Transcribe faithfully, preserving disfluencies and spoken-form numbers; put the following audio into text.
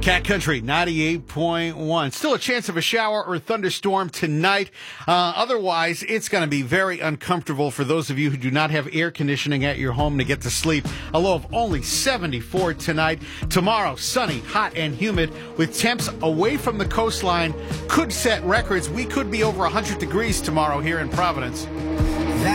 Cat Country ninety-eight point one. Still a chance of a shower or thunderstorm tonight. Uh, otherwise, it's going to be very uncomfortable for those of you who do not have air conditioning at your home to get to sleep. A low of only seventy-four tonight. Tomorrow, sunny, hot, and humid with temps away from the coastline. Could set records. We could be over one hundred degrees tomorrow here in Providence.